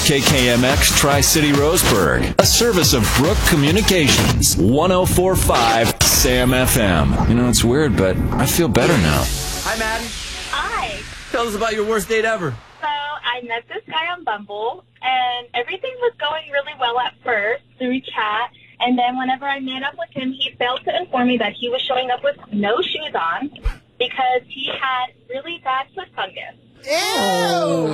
KKMX Tri-City Roseburg, a service of Brook Communications, 104.5 Sam FM. You know, it's weird, but I feel better now. Hi, Maddie. Hi. Tell us about your worst date ever. So I met this guy on Bumble, and everything was going really well at first through chat. And then whenever I met up with him, he failed to inform me that he was showing up with no shoes on because he had really bad foot fungus. Ew!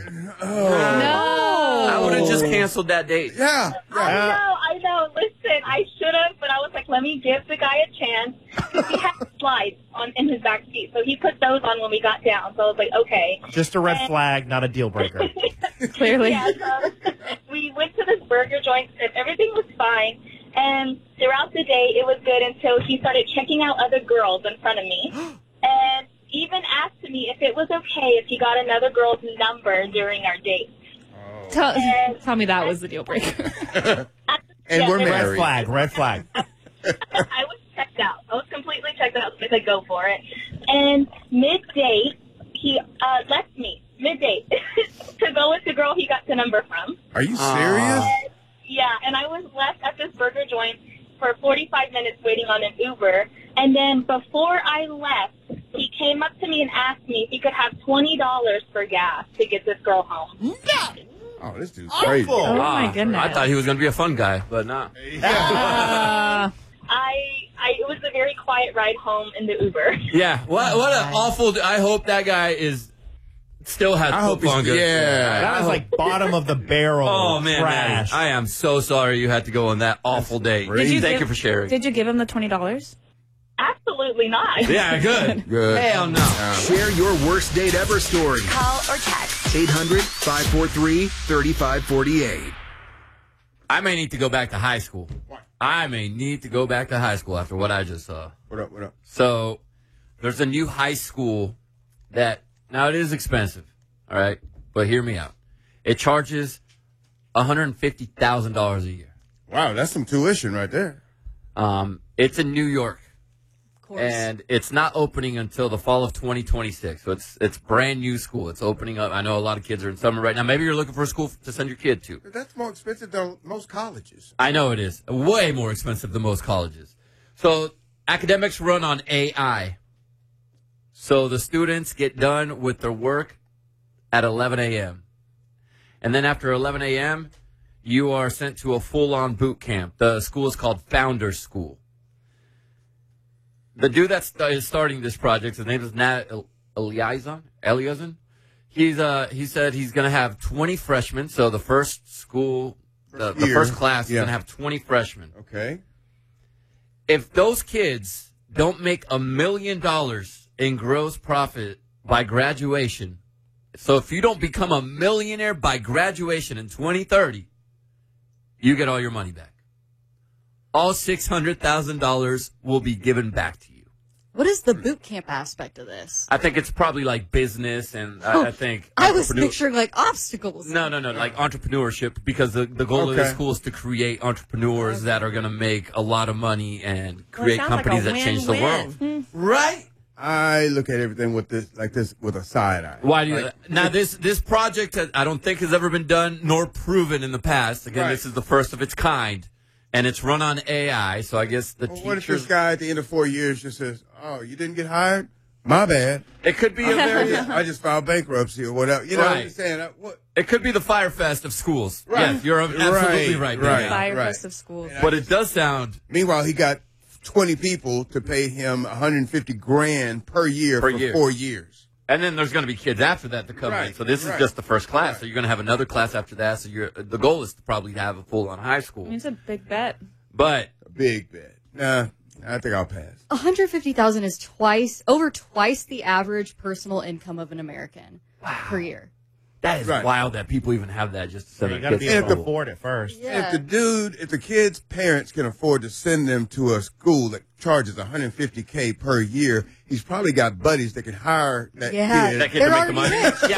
No. I would have just canceled that date. Yeah. I know. Listen, I should have, but I was like, let me give the guy a chance. Because he had slides in his back seat, so he put those on when we got down. So I was like, okay. Just a red flag, not a deal breaker. Clearly. Yeah, so we went to this burger joint, and everything was fine. And throughout the day, it was good until he started checking out other girls in front of me. And even asked me if it was okay if he got another girl's number during our date. Tell me that was the deal breaker. And we're Red married. flag. I was checked out. I was completely checked out, so I said go for it. And mid-date, he left me, mid-date, to go with the girl he got the number from. Are you serious? Yeah, and I was left at this burger joint for 45 minutes waiting on an Uber. And then before I left, he came up to me and asked me if he could have $20 for gas to get this girl home. Oh, this dude's crazy. Oh, my goodness. I thought he was going to be a fun guy, but nah. It was a very quiet ride home in the Uber. Yeah, what an awful... I hope that guy still has foot fungus. Yeah. That was like bottom of the barrel. Oh, man, trash. Maddie, I am so sorry you had to go on that awful date. Thank you for sharing. Did you give him the $20? Absolutely not. Yeah, good. Good. Hell no. Share your worst date ever story. Call or text. 800-543-3548. I may need to go back to high school. I may need to go back to high school after what I just saw. What up? So, there's a new high school that, now it is expensive, all right? But hear me out. It charges $150,000 a year. Wow, that's some tuition right there. It's in New York. Of course. And it's not opening until the fall of 2026. So it's brand new school. It's opening up. I know a lot of kids are in summer right now. Maybe you're looking for a school to send your kid to. That's more expensive than most colleges. I know it is. Way more expensive than most colleges. So academics run on AI. So the students get done with their work at 11 a.m. And then after 11 a.m., you are sent to a full-on boot camp. The school is called Founders School. The dude that is starting this project, his name is Nat Eliazan. He said he's going to have 20 freshmen. So the first school, the first class is going to have 20 freshmen. Okay. If those kids don't make $1 million in gross profit by graduation, so if you don't become a millionaire by graduation in 2030, you get all your money back. All $600,000 will be given back to you. What is the boot camp aspect of this? I think it's probably like business, and I think I was picturing like obstacles. No, like entrepreneurship, because the goal of the school is to create entrepreneurs that are going to make a lot of money and create companies that change the world. Right? I look at everything with this with a side eye. Why do you? Now this project I don't think has ever been done nor proven in the past. Again, This is the first of its kind, and it's run on AI. So I guess the teachers. What if this guy at the end of 4 years just says, "Oh, you didn't get hired? My bad." It could be a very. I just filed bankruptcy or whatever. You know what I'm saying? It could be the Fire Fest of schools. Right. Yes, you're absolutely right. Fire Fest of schools. But it does sound. Meanwhile, he got 20 people to pay him $150,000 per year for 4 years. And then there's going to be kids after that to come in. So this is just the first class. So you're going to have another class after that. So the goal is to probably have a full-on high school. It's a big bet. But a big bet. Nah, I think I'll pass. $150,000 is over twice the average personal income of an American per year. That is wild that people even have that just to send You got to be able to afford it first. Yeah. If the kid's parents can afford to send them to a school that charges $150K per year, he's probably got buddies that can hire that kid. That kid to make the money.